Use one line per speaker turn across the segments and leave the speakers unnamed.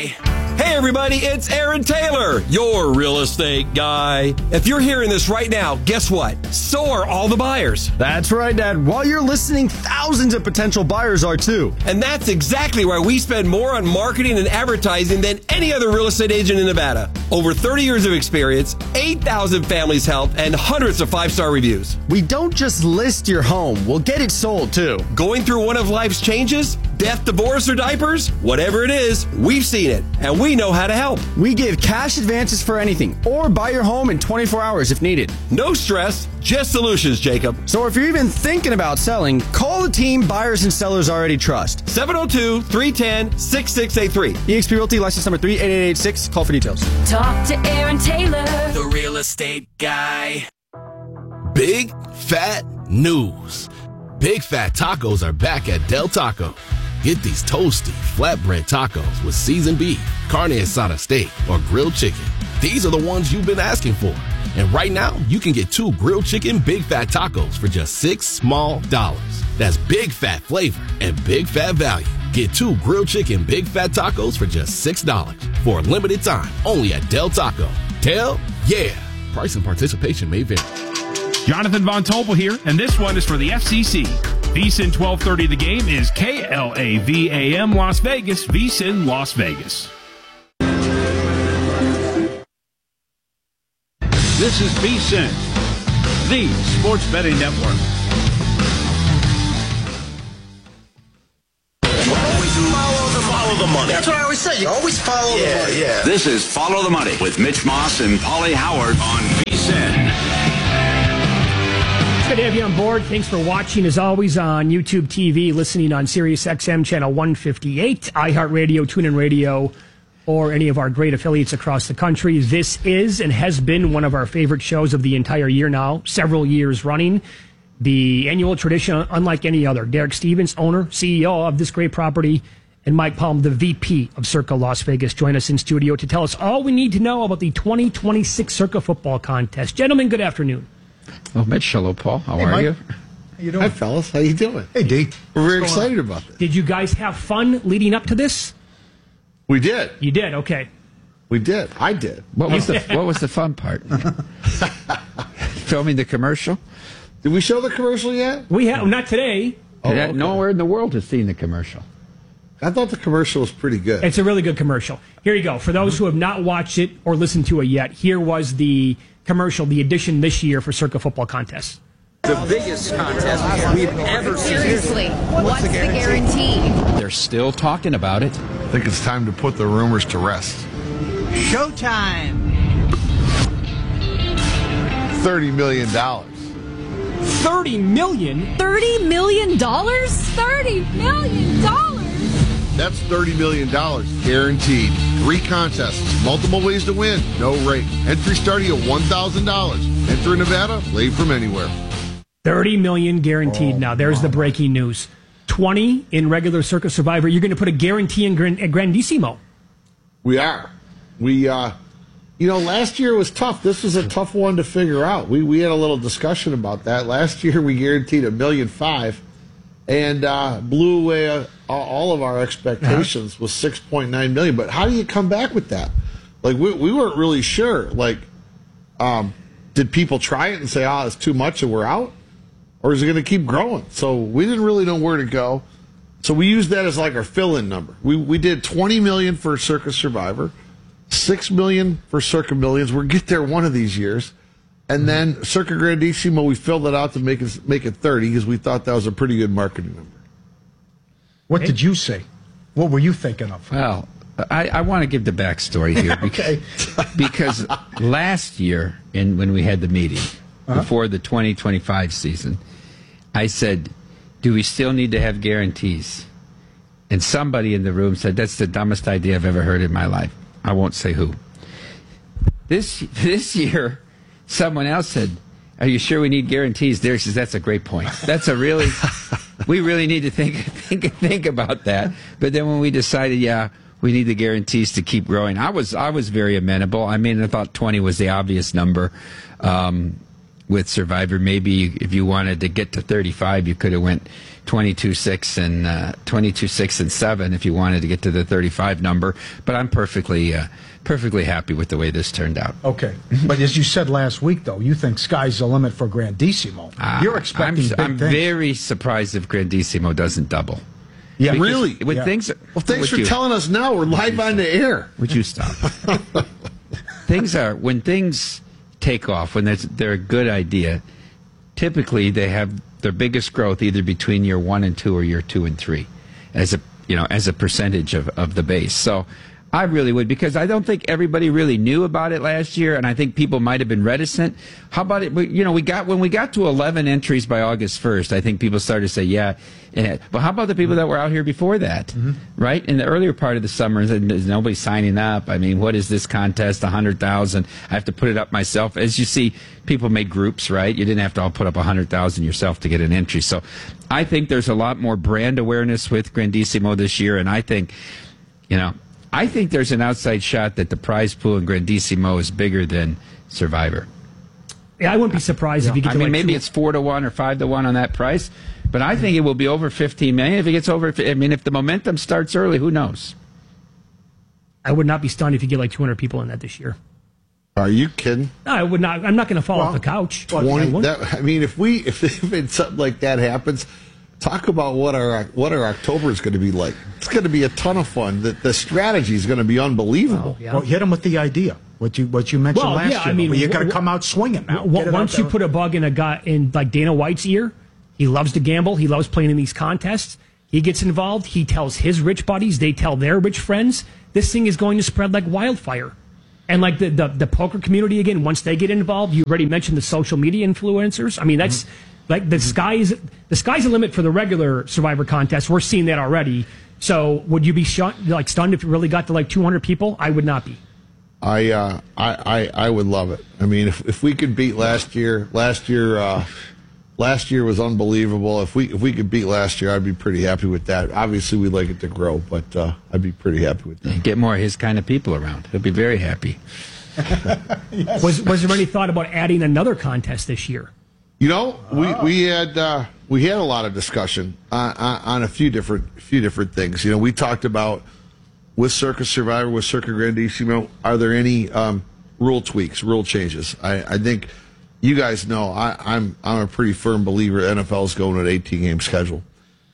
guy.
Hey everybody, it's Aaron Taylor, your real estate guy. If you're hearing this right now, guess what? So are all the buyers.
That's right, Dad. While you're listening, thousands of potential buyers are too.
And that's exactly why we spend more on marketing and advertising than any other real estate agent in Nevada. Over 30 years of experience, 8,000 families helped, and hundreds of 5-star reviews.
We don't just list your home, we'll get it sold too.
Going through one of life's changes? Death, divorce, or diapers? Whatever it is, we've seen it, and we know how to help.
We give cash advances for anything, or buy your home in 24 hours if needed.
No stress, just solutions, Jacob.
So if you're even thinking about selling, call the team buyers and sellers already trust.
702-310-6683.
eXp Realty, license number 38886. Call for details.
Talk to Aaron Taylor,
The real estate guy.
Big fat news. Big Fat Tacos are back at Del Taco. Get these toasty, flatbread tacos with seasoned beef, carne asada steak, or grilled chicken. These are the ones you've been asking for. And right now, you can get 2 grilled chicken Big Fat Tacos for just $6 small. That's big fat flavor and big fat value. Get 2 grilled chicken Big Fat Tacos for just $6 for a limited time only at Del Taco. Del, yeah. Price and participation may vary.
Jonathan Von Tobel here, and this one is for the FCC. VSiN 1230 The Game is KLAVAM Las Vegas, VSiN Las Vegas. This is VSiN, the sports betting network.
Follow the money. That's what I always say. You always follow the money. Yeah.
This is Follow the Money with Mitch Moss and Paulie Howard on VSiN.
Good to have you on board. Thanks for watching, as always, on YouTube TV, listening on Sirius XM Channel 158, iHeartRadio, TuneIn Radio, or any of our great affiliates across the country. This is and has been one of our favorite shows of the entire year now, several years running. The annual tradition, unlike any other. Derek Stevens, owner, CEO of this great property, and Mike Palm, the VP of Circa Las Vegas, join us in studio to tell us all we need to know about the 2026 Circa Football Contest. Gentlemen, good afternoon.
Oh, Mitch, hello, Paul. How are you?
How you doing? Hi, fellas. How you doing?
Hey, D.
We're very excited about this.
Did you guys have fun leading up to this?
We did.
You did? Okay.
We did. I did.
What was the fun part? Filming the commercial?
Did we show the commercial yet?
We have. Not today.
Okay. Nowhere in the world has seen the commercial.
I thought the commercial was pretty good.
It's a really good commercial. Here you go. For those who have not watched it or listened to it yet, here was the commercial, the edition this year for Circa Football Contest.
The biggest contest we've ever seen.
Seriously, what's the guarantee?
They're still talking about it.
I think it's time to put the rumors to rest.
Showtime.
$30 million.
$30 million?
$30 million? $30 million?
That's $30 million guaranteed. 3 contests, multiple ways to win, no rate. Entry starting at $1,000. Enter Nevada, play from anywhere.
$30 million guaranteed. Now, there's the breaking news. 20 in regular Circa Survivor. You're going to put a guarantee in Grandissimo.
We are. Last year was tough. This was a tough one to figure out. We had a little discussion about that. Last year we guaranteed $1.5 million and blew away all of our expectations with $6.9 million. But how do you come back with that? Like we weren't really sure. Like, did people try it and say, it's too much and we're out? Or is it going to keep growing? So we didn't really know where to go. So we used that as like our fill-in number. We did $20 million for Circa Survivor, $6 million for Circa Millions. We'll get there one of these years. And then Circa Grandissimo, we filled it out to make it 30 because we thought that was a pretty good marketing number.
What did you say? What were you thinking of?
Well, I want to give the backstory here because last year, when we had the meeting before the 2025 season, I said, do we still need to have guarantees? And somebody in the room said, that's the dumbest idea I've ever heard in my life. I won't say who. This year, someone else said, are you sure we need guarantees? Derek says, that's a great point. That's a really, we really need to think about that. But then when we decided, we need the guarantees to keep growing, I was very amenable. I mean, I thought 20 was the obvious number. With Survivor, maybe if you wanted to get to 35, you could have went 22-6 and 22-6 and 7 if you wanted to get to the 35 number. But I'm perfectly happy with the way this turned out.
Okay, but as you said last week, though, you think sky's the limit for Grandissimo. You're expecting big
I'm
things.
very surprised if Grandissimo doesn't double.
Yeah,
Because
really?
When
Yeah.
things,
Well, thanks for telling us now. We're live on the air.
Would you stop? When things take off, when they're a good idea, typically they have their biggest growth either between year 1 and 2 or year 2 and 3 as a percentage of the base. So I really would, because I don't think everybody really knew about it last year, and I think people might have been reticent. How about it? When we got to 11 entries by August 1st, I think people started to say, yeah. But how about the people that were out here before that, right? In the earlier part of the summer, there's nobody signing up. I mean, what is this contest? 100,000. I have to put it up myself. As you see, people made groups, right? You didn't have to all put up 100,000 yourself to get an entry. So I think there's a lot more brand awareness with Grandissimo this year, and I think there's an outside shot that the prize pool in Grandissimo is bigger than Survivor.
Yeah, I wouldn't be surprised if you get to
maybe it's 4-1 or 5-1 on that price, but I think it will be over 15 million. If it gets over, if the momentum starts early, who knows?
I would not be stunned if you get like 200 people in that this year.
Are you kidding?
No, I would not. I'm not going to fall off the couch.
20. If something like that happens, talk about what our October is going to be like. It's going to be a ton of fun. The strategy is going to be unbelievable.
Well, hit them with the idea. What you mentioned last year.
I mean,
you got to come out swinging now.
Once you put a bug in a guy in like Dana White's ear, he loves to gamble. He loves playing in these contests. He gets involved. He tells his rich buddies. They tell their rich friends. This thing is going to spread like wildfire. And like the poker community again, once they get involved, you already mentioned the social media influencers. I mean, that's like the sky's the limit for the regular Survivor contest. We're seeing that already. So would you be stunned if you really got to like 200 people? I would not be.
I would love it. I mean, if we could beat last year was unbelievable. If we could beat last year, I'd be pretty happy with that. Obviously, we'd like it to grow, but I'd be pretty happy with that.
Get more of his kind of people around. He'll be very happy.
Yes. Was there any thought about adding another contest this year?
We had a lot of discussion on a few different things. We talked about with Circus Survivor, with Circa Grandissimo, are there any rule tweaks, rule changes? I think you guys know I'm a pretty firm believer NFL is going to an 18-game schedule.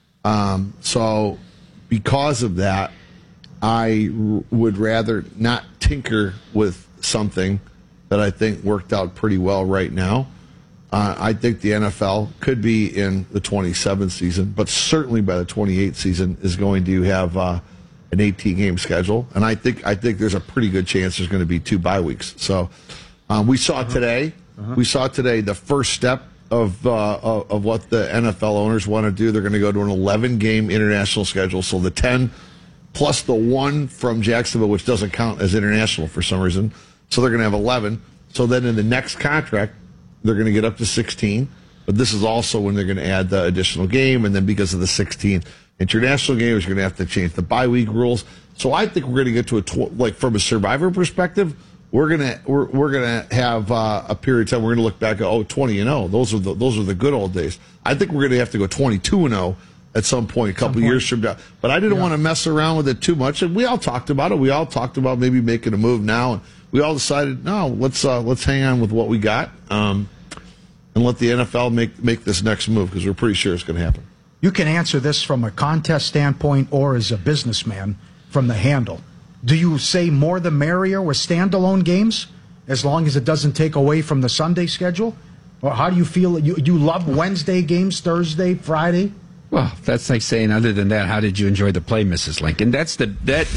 So because of that, I would rather not tinker with something that I think worked out pretty well right now. I think the NFL could be in the 27th season, but certainly by the 28th season is going to have an 18-game schedule, and I think there's a pretty good chance there's going to be 2 bye weeks. So we saw today the first step of what the NFL owners want to do. They're going to go to an 11-game international schedule, so the 10 plus the 1 from Jacksonville, which doesn't count as international for some reason. So they're going to have 11. So then in the next contract, they're going to get up to 16. But this is also when they're going to add the additional game, and then because of the 16 international games, you're going to have to change the bye week rules. So I think we're going to get to from a Survivor perspective, we're going to have a period of time. We're going to look back at 20-0. Those are the good old days. I think we're going to have to go 22-0 at some point, a couple years from now. But I didn't want to mess around with it too much, and we all talked about it. We all talked about maybe making a move now, and we all decided no, let's hang on with what we got, and let the NFL make this next move, because we're pretty sure it's going to happen.
You can answer this from a contest standpoint or as a businessman from the handle. Do you say more the merrier with standalone games, as long as it doesn't take away from the Sunday schedule? Or how do you feel? You love Wednesday games, Thursday, Friday?
Well, that's like saying, other than that, how did you enjoy the play, Mrs. Lincoln? That's the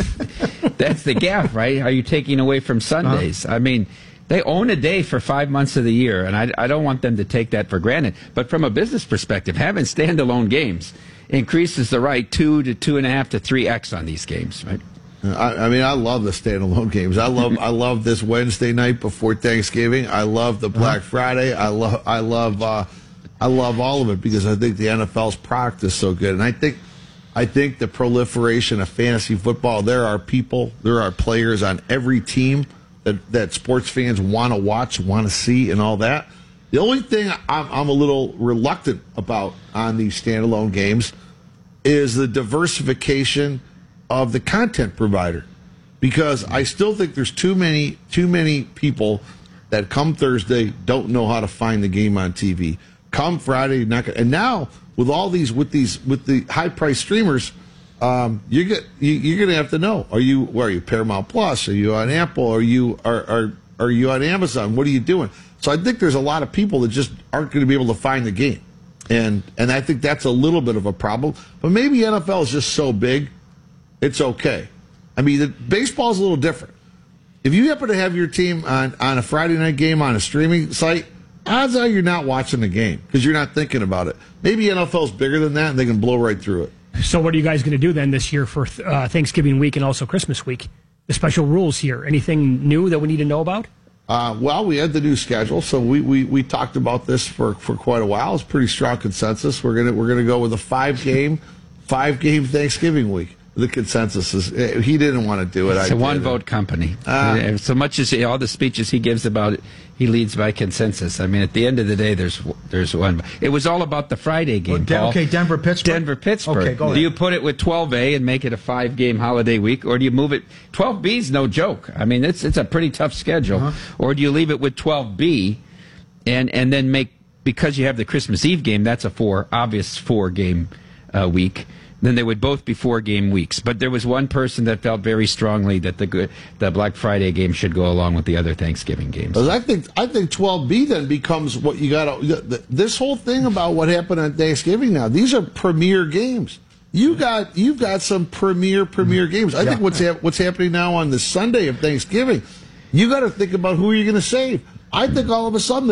gaffe, right? Are you taking away from Sundays? I mean, they own a day for 5 months of the year, and I don't want them to take that for granted. But from a business perspective, having standalone games increases the right 2 to 2.5 to 3x on these games, right?
I mean, I love the standalone games. I love this Wednesday night before Thanksgiving. I love the Black Friday. I love all of it, because I think the NFL's product is so good, and I think the proliferation of fantasy football. There are players on every team that sports fans want to watch, want to see, and all that. The only thing I'm a little reluctant about on these standalone games is the diversification of the content provider, because I still think there's too many people that come Thursday don't know how to find the game on TV. Come Friday, and now with all these with the high price streamers, you're gonna have to know: are you Paramount Plus? Are you on Apple? Are you on Amazon? What are you doing? So I think there's a lot of people that just aren't going to be able to find the game, and I think that's a little bit of a problem. But maybe NFL is just so big, it's okay. I mean, baseball is a little different. If you happen to have your team on a Friday night game on a streaming site, odds are you're not watching the game because you're not thinking about it. Maybe NFL is bigger than that, and they can blow right through it.
So what are you guys going to do then this year for Thanksgiving week and also Christmas week? The special rules here. Anything new that we need to know about?
Well, we had the new schedule, so we talked about this for quite a while. It's pretty strong consensus. We're gonna go with a five game Thanksgiving week. The consensus is he didn't want to do it.
It's a one-vote company. So much as all the speeches he gives about it, he leads by consensus. I mean, at the end of the day, there's one. It was all about the Friday game, Paul.
Okay, Denver-Pittsburgh?
Denver-Pittsburgh.
Okay, go ahead.
Do you put it with 12A and make it a 5-game holiday week, or do you move it? 12B is no joke. I mean, it's a pretty tough schedule. Or do you leave it with 12B and then make, because you have the Christmas Eve game, that's a obvious 4-game week. Then they would both be 4-game weeks. But there was one person that felt very strongly that the Black Friday game should go along with the other Thanksgiving games.
I think 12B then becomes what you got to. This whole thing about what happened on Thanksgiving now, these are premier games. You've got some premier games. I think what's happening now on the Sunday of Thanksgiving, you got to think about who you're going to save. I think all of a sudden